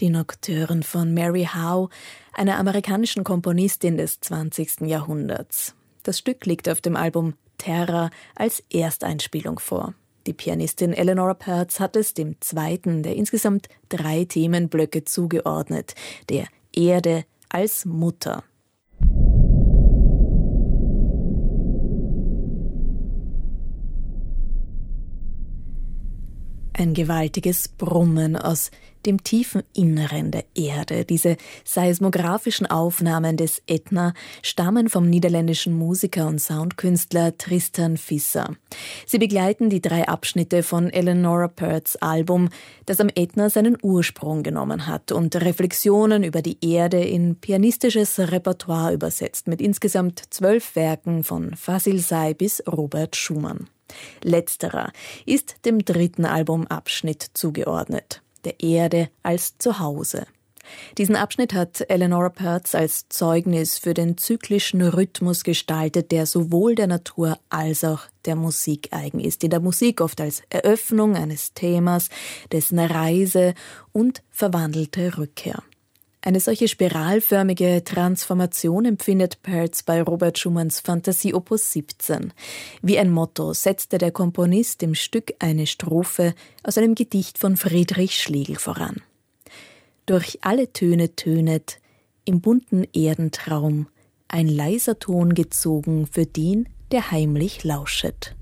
Die Nocturne von Mary Howe, einer amerikanischen Komponistin des 20. Jahrhunderts. Das Stück liegt auf dem Album Terra als Ersteinspielung vor. Die Pianistin Eleanor Pertz hat es dem zweiten der insgesamt 3 Themenblöcke zugeordnet, der Erde als Mutter. Ein gewaltiges Brummen aus dem tiefen Inneren der Erde. Diese seismografischen Aufnahmen des Ätna stammen vom niederländischen Musiker und Soundkünstler Tristan Visser. Sie begleiten die 3 Abschnitte von Eleanor Pertz' Album, das am Ätna seinen Ursprung genommen hat und Reflexionen über die Erde in pianistisches Repertoire übersetzt, mit insgesamt 12 Werken von Fazil Say bis Robert Schumann. Letzterer ist dem 3. Albumabschnitt zugeordnet, der Erde als Zuhause. Diesen Abschnitt hat Eleanor Pertz als Zeugnis für den zyklischen Rhythmus gestaltet, der sowohl der Natur als auch der Musik eigen ist. In der Musik oft als Eröffnung eines Themas, dessen Reise und verwandelte Rückkehr. Eine solche spiralförmige Transformation empfindet Pertz bei Robert Schumanns Fantasie Opus 17. Wie ein Motto setzte der Komponist im Stück eine Strophe aus einem Gedicht von Friedrich Schlegel voran. Durch alle Töne tönet, im bunten Erdentraum, ein leiser Ton gezogen für den, der heimlich lauschet.